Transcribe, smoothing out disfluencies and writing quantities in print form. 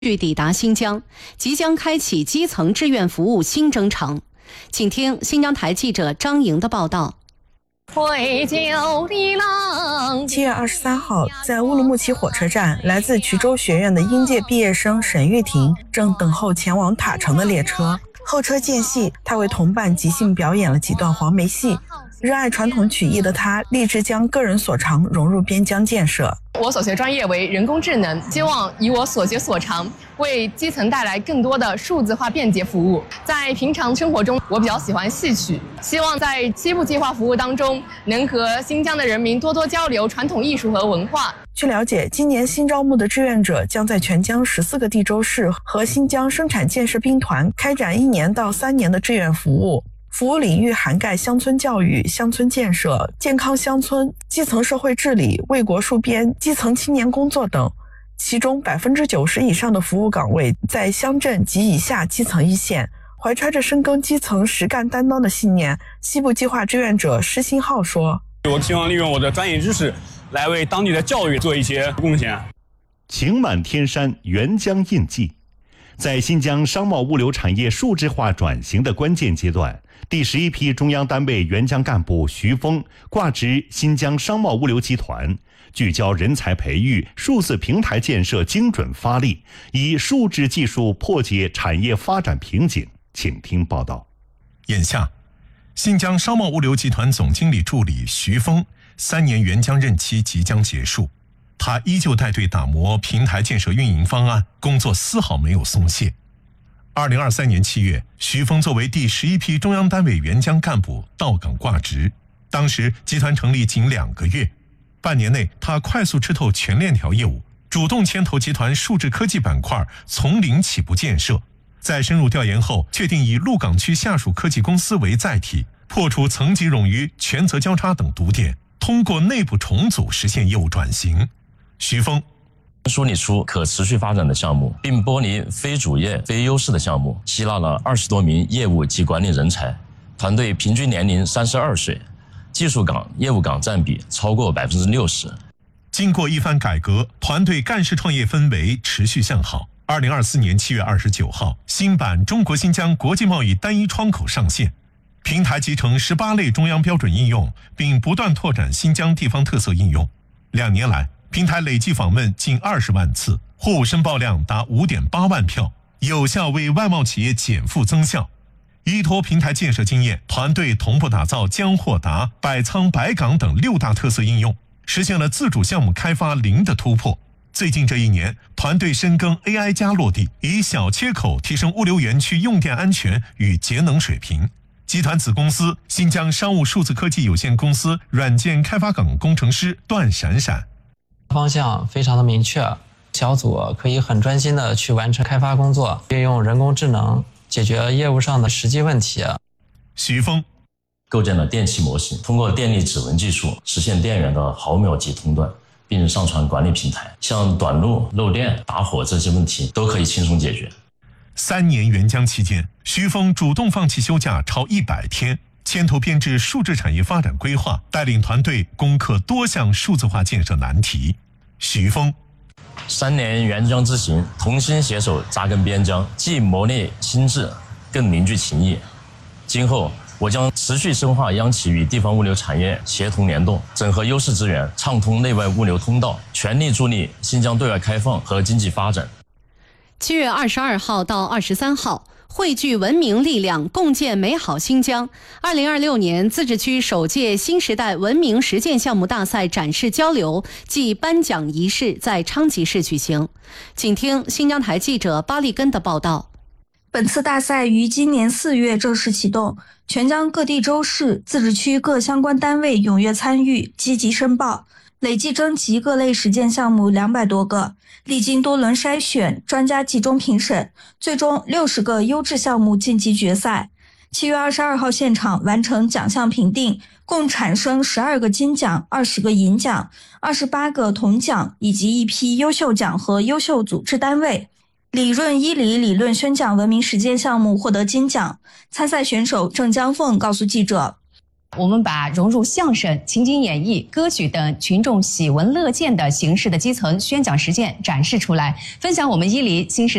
抵达新疆，即将开启基层志愿服务新征程。请听新疆台记者张莹的报道。 回旧的郎 7月23号，在乌鲁木齐火车站，来自衢州学院的应届毕业生沈玉婷正等候前往塔城的列车。候车间隙，她为同伴即兴表演了几段黄梅戏。热爱传统曲艺的她，立志将个人所长融入边疆建设。 我所学专业为人工智能，希望以我所学所长，为基层带来更多的数字化便捷服务。在平常生活中，我比较喜欢戏曲，希望在西部计划服务当中，能和新疆的人民多多交流传统艺术和文化。 据了解，今年新招募的志愿者将在全疆14个地州市和新疆生产建设兵团开展1年到3年的志愿服务。服务领域涵盖乡村教育、乡村建设、健康乡村、基层社会治理、为国戍边、基层青年工作等，其中90%以上的服务岗位在乡镇及以下基层一线。怀揣着深耕基层实干担当的信念，西部计划志愿者施新浩说： 我希望利用我的专业知识来为当地的教育做一些贡献。 晴满天山，沅江印记。在新疆商贸物流产业数字化转型的关键阶段，第11批中央单位援疆干部徐峰挂职新疆商贸物流集团，聚焦人才培育、数字平台建设精准发力，以数字技术破解产业发展瓶颈。请听报道。 眼下，新疆商贸物流集团总经理助理徐峰3年援疆任期即将结束，他依旧带队打磨平台建设运营方案，工作丝毫没有松懈。2023年7月，徐峰作为第11批中央单位援疆干部到岗挂职。当时集团成立仅2个月，半年内他快速吃透全链条业务，主动牵头集团数字科技板块从零起步建设。在深入调研后，确定以鹿岗区下属科技公司为载体，破除层级冗余、权责交叉等堵点，通过内部重组实现业务转型。徐峰梳理出可持续发展的项目，并剥离非主业、非优势的项目，吸纳了20多名业务及管理人才，团队平均年龄32岁，技术岗、业务岗占比超过60%。 经过一番改革，团队干事创业氛围持续向好。2024年7月29号，新版中国新疆国际贸易单一窗口上线，平台集成18类中央标准应用，并不断拓展新疆地方特色应用。2年来，平台累计访问近20万次，货物申报量达5.8万票，有效为外贸企业减负增效。依托平台建设经验，团队同步打造江货达、百仓百港等6大特色应用，实现了自主项目开发0的突破。最近这1年，团队深耕 AI 加落地，以小切口提升物流园区用电安全与节能水平。集团子公司新疆商务数字科技有限公司软件开发岗工程师段闪闪： 方向非常的明确，小组可以很专心的去完成开发工作，运用人工智能解决业务上的实际问题。 徐峰构建了电气模型，通过电力指纹技术实现电源的毫秒级通断，并上传管理平台，像短路、漏电、打火这些问题都可以轻松解决。 3年援疆期间，徐峰主动放弃休假超100天，牵头编制数字产业发展规划，带领团队攻克多项数字化建设难题。徐峰 3年援疆之行，同心携手扎根边疆，既磨练心智，更凝聚情谊。今后我将持续深化央企与地方物流产业协同联动，整合优势资源，畅通内外物流通道，全力助力新疆对外开放和经济发展。 7月22号到23号，汇聚文明力量，共建美好新疆。2026年自治区首届新时代文明实践项目大赛展示交流暨颁奖仪式在昌吉市举行。请听新疆台记者巴利根的报道。 本次大赛于今年4月正式启动，全疆各地州市、自治区各相关单位踊跃参与，积极申报，累计征集各类实践项目200多个，历经多轮筛选，专家集中评审，最终60个优质项目晋级决赛。7月22号现场完成奖项评定，共产生12个金奖、20个银奖、28个铜奖，以及1批优秀奖和优秀组织单位。理润伊犁理论宣讲文明实践项目获得金奖。参赛选手郑江凤告诉记者： 我们把融入相声、情景演绎、歌曲等群众喜闻乐见的形式的基层宣讲实践展示出来，分享我们伊犁新时代